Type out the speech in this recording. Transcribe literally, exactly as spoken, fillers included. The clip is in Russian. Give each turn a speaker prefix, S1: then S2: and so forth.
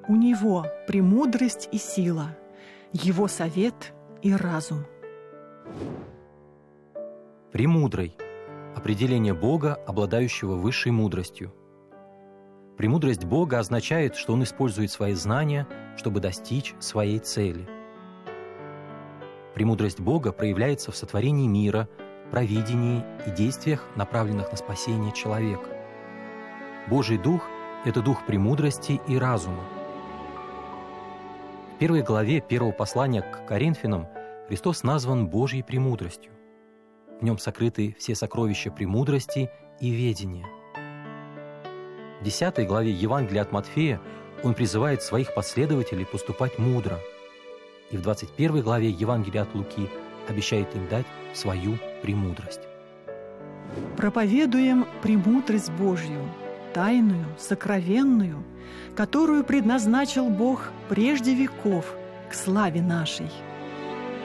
S1: У Него премудрость и сила, Его совет и разум.
S2: Премудрый – определение Бога, обладающего высшей мудростью. Премудрость Бога означает, что Он использует свои знания, чтобы достичь своей цели. Премудрость Бога проявляется в сотворении мира, провидении и действиях, направленных на спасение человека. Божий Дух – это Дух премудрости и разума. В первой главе первого послания к Коринфянам Христос назван Божьей премудростью. В Нем сокрыты все сокровища премудрости и ведения. В десятой главе Евангелия от Матфея Он призывает своих последователей поступать мудро. И в двадцать первой главе Евангелия от Луки обещает им дать свою премудрость.
S1: Проповедуем премудрость Божью, тайную, сокровенную, которую предназначил Бог прежде веков к славе нашей.